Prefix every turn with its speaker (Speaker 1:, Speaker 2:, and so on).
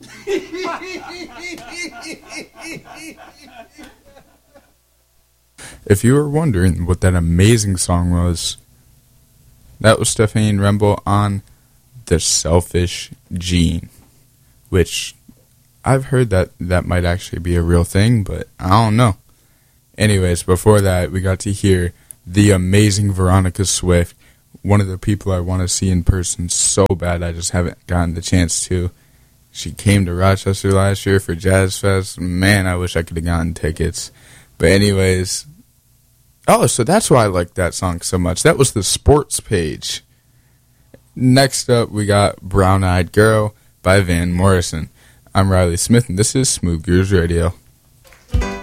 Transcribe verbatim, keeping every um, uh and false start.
Speaker 1: If you were wondering what that amazing song was, that was Stephanie Remble on The Selfish Gene, which I've heard that that might actually be a real thing, but I don't know. Anyways, before that, we got to hear the amazing Veronica Swift, one of the people I want to see in person so bad I just haven't gotten the chance to. She came to Rochester last year for Jazz Fest. Man, I wish I could have gotten tickets. But anyways, oh, so that's why I like that song so much. That was the sports page. Next up, we got Brown Eyed Girl by Van Morrison. I'm Riley Smith, and this is Smooth Grooves Radio.